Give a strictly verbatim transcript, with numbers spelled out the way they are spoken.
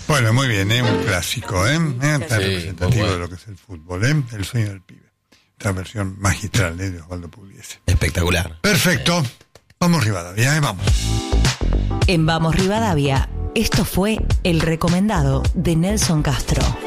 Bueno, muy bien, ¿eh? Un clásico, ¿eh? Tan Sí, representativo bueno. de lo que es el fútbol, ¿eh? El sueño del pibe. Esta versión magistral, ¿eh? De Osvaldo Pugliese. Espectacular. Perfecto. Vamos Rivadavia, ¿eh? Vamos. En Vamos Rivadavia, esto fue El Recomendado de Nelson Castro.